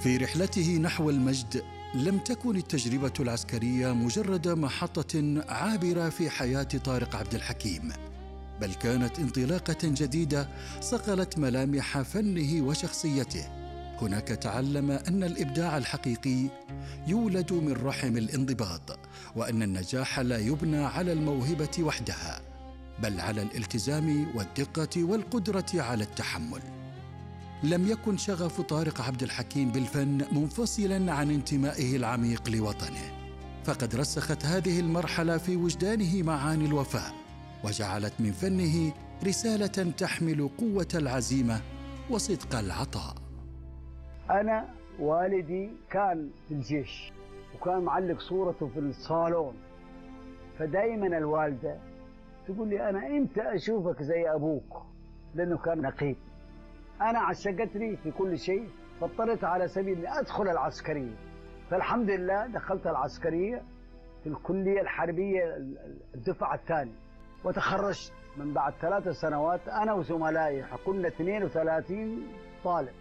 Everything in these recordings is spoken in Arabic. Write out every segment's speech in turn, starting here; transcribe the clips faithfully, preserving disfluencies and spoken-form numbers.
في رحلته نحو المجد لم تكن التجربة العسكرية مجرد محطة عابرة في حياة طارق عبد الحكيم، بل كانت انطلاقة جديدة صقلت ملامح فنه وشخصيته. هناك تعلم أن الإبداع الحقيقي يولد من رحم الانضباط، وأن النجاح لا يبنى على الموهبة وحدها، بل على الالتزام والدقة والقدرة على التحمل. لم يكن شغف طارق عبد الحكيم بالفن منفصلاً عن انتمائه العميق لوطنه، فقد رسخت هذه المرحلة في وجدانه معاني الوفاء، وجعلت من فنه رسالة تحمل قوة العزيمة وصدق العطاء. أنا والدي كان في الجيش وكان معلق صورته في الصالون، فدايما الوالدة تقول لي أنا إمتى أشوفك زي أبوك، لأنه كان نقيب. أنا عشقتني في كل شيء، فاضطريت على سبيل أني أدخل العسكرية، فالحمد لله دخلت العسكرية في الكلية الحربية الدفعة الثانية، وتخرجت من بعد ثلاث سنوات أنا وزملائي، كنا اثنين وثلاثين طالب.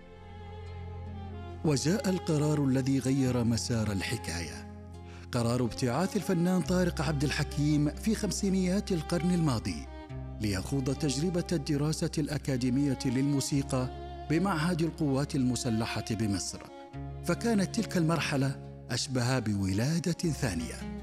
وجاء القرار الذي غير مسار الحكاية، قرار ابتعاث الفنان طارق عبد الحكيم في خمسينيات القرن الماضي ليخوض تجربة الدراسة الأكاديمية للموسيقى بمعهد القوات المسلحة بمصر. فكانت تلك المرحلة أشبه بولادة ثانية.